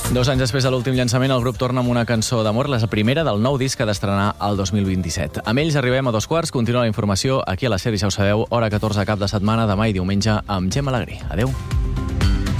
2 anys després de l'últim llançament, el grup torna amb una cançó d'amor, la primera del nou disc que ha d'estrenar el 2027. Amb ells arribem a 2:15, continua la informació aquí a la sèrie, ja ho sabeu, hora 14 cap de setmana, demà i diumenge amb Gemma Alegrí. Adéu.